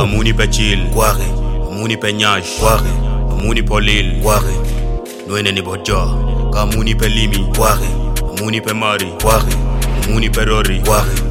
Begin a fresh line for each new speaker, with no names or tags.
Amuni pe chill
Kware
Amuni pe nyash
Kware
Amuni po lil
Kware
Nwene ni boja Kamuni pe limi
Kware
Amuni pe mari
Kware
Amuni pe rori
Kware